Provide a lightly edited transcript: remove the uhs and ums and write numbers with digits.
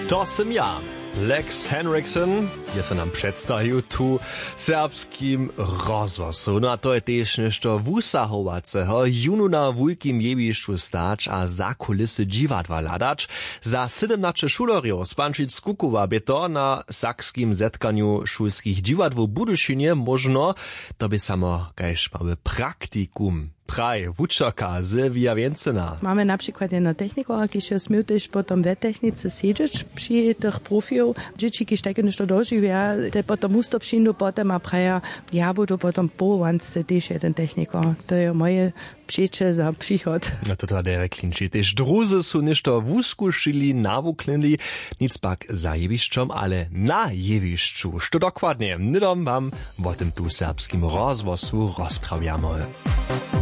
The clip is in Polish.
To sam ja. Lex Henriksen je se nam predstavil tu serbskim rozhlasu. No a to je tež nešto wusahovaceho, junu na wujkim jebištvu stać a za kulisy dziwadła ladać. Za 17 šulerjów z Pančic Kukuva by to na sakskim zetkaniu šulskich dziwadł w Budyšinie možno, to by samo kajž mamy praktikum. Praj, wučaka Sylwia Więcena. Mamy na przykład jedno technikora, ki się smił też potom w technice siedzieć przy tych profil. Dzieci, ki takie nešto dożywia, te potom musto przyjdą potem, a praja, ja budu potom połowance też jeden technikor. To je moje przyjście za przychod. No to teda je klinči. Tež druzy su nešto wuskušili, nawuklinili, nic pak za jebiščom, ale na jebišču. Što dokładnie, nidom wam o tym tu serbskim rozwosu rozprawiamy.